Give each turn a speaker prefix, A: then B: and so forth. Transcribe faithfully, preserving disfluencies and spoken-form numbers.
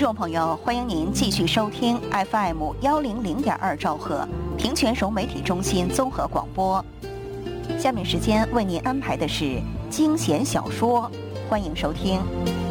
A: 众朋友，欢迎您继续收听 F M 幺零零点二兆赫平泉省媒体中心综合广播。下面时间为您安排的是惊险小说，欢迎收听。